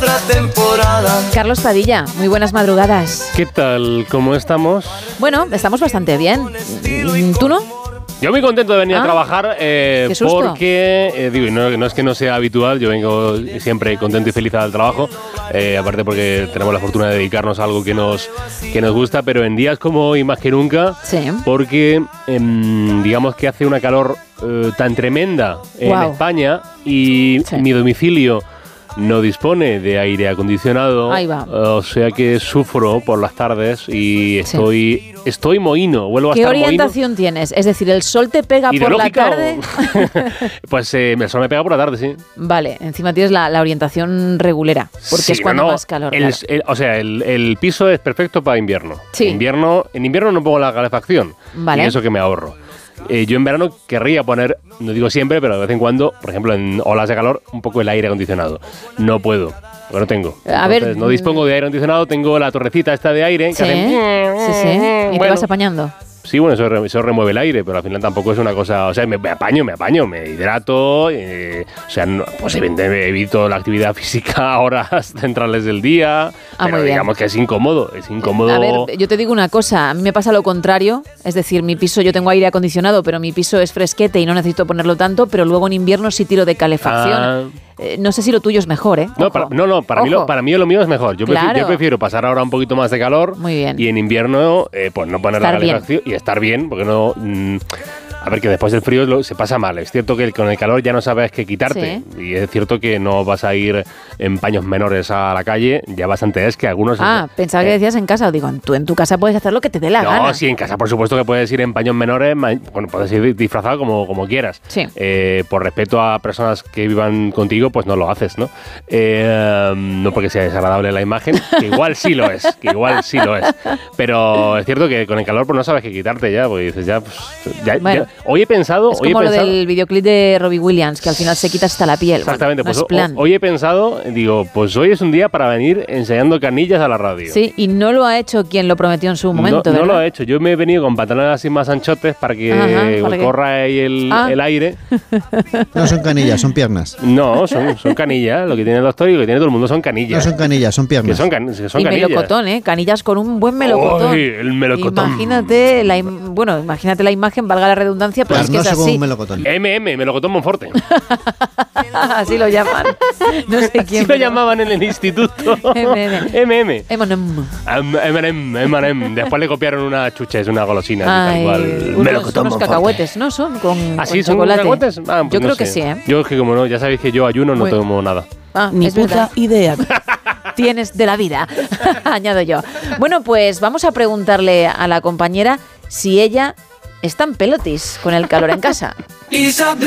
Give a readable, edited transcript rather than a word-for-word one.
otra temporada. Carlos Padilla, muy buenas madrugadas. ¿Qué tal? ¿Cómo estamos? Bueno, estamos bastante bien. ¿Tú no? Yo muy contento de venir a trabajar qué susto. porque, digo, no es que no sea habitual, yo vengo siempre contento y feliz al trabajo, aparte porque tenemos la fortuna de dedicarnos a algo que nos gusta, pero en días como hoy más que nunca, Sí. porque digamos que hace una calor tan tremenda en España y mi domicilio no dispone de aire acondicionado. Ahí va. O sea que sufro por las tardes y estoy mohíno, vuelvo a ¿Qué estar mohíno. orientación tienes? Es decir, ¿el sol te pega por la tarde? Pues el sol me pega por la tarde, sí. Vale, encima tienes la orientación regulera, porque Sí, es cuando más calor. El piso es perfecto para invierno. Sí. En invierno no pongo la calefacción. Vale. Y eso que me ahorro. Yo en verano querría poner, no digo siempre, pero de vez en cuando, por ejemplo, en olas de calor, un poco el aire acondicionado. No puedo, porque no tengo. Entonces, no dispongo de aire acondicionado, tengo la torrecita esta de aire que hace... Sí. ¿Y te vas apañando? Sí, bueno, eso remueve el aire, pero al final tampoco es una cosa... O sea, me apaño, me hidrato, o sea, pues evito la actividad física a horas centrales del día, pero muy bien. digamos que es incómodo. A ver, yo te digo una cosa, a mí me pasa lo contrario, es decir, mi piso, yo tengo aire acondicionado, pero mi piso es fresquete y no necesito ponerlo tanto, pero luego en invierno sí tiro de calefacción. No sé si lo tuyo es mejor, ¿eh? Para mí lo mío es mejor. Yo prefiero pasar ahora un poquito más de calor. Muy bien. Y en invierno, pues no poner la calefacción y estar bien, porque no... a ver, que después del frío se pasa mal. Es cierto que con el calor ya no sabes qué quitarte. Sí. Y es cierto que no vas a ir en paños menores a la calle. Ya bastante es que algunos... Pensaba que decías en casa. Digo, tú en tu casa puedes hacer lo que te dé la gana. No, sí, en casa por supuesto que puedes ir en paños menores. Bueno, puedes ir disfrazado como quieras. Sí. Por respeto a personas que vivan contigo, pues no lo haces, ¿no? No porque sea desagradable la imagen, que igual sí lo es. Pero es cierto que con el calor pues no sabes qué quitarte ya, porque dices ya... Bueno. Hoy he pensado... Es como lo del videoclip de Robbie Williams, que al final se quita hasta la piel. Exactamente, bueno, pues hoy he pensado, digo, pues hoy es un día para venir enseñando canillas a la radio. Sí, y no lo ha hecho quien lo prometió en su momento, No lo ha hecho, yo me he venido con pantalones así más anchotes para que corra ahí el aire. No son canillas, son piernas. No, son canillas, lo que tiene el doctor y lo que tiene todo el mundo son canillas. No son canillas, son piernas. Que son y canillas. Melocotón, canillas con un buen melocotón. ¡Ay, el melocotón! Imagínate la imagen, valga la redundancia, pero es que es así. Un melocotón. Melocotón Monforte. Así lo llaman. No sé quién. Así lo llamaban en el instituto. M&M. Después le copiaron una chuches, una golosina. Tal cual. Son unos cacahuetes, ¿no? Son con ¿Así son chocolate. ¿Cacahuetes? Pues yo creo que sí, ¿eh? Yo es que como no, ya sabéis que yo ayuno, no tomo nada. Ni puta idea tienes de la vida, añado yo. Bueno, pues vamos a preguntarle a la compañera si ella está en pelotis con el calor en casa.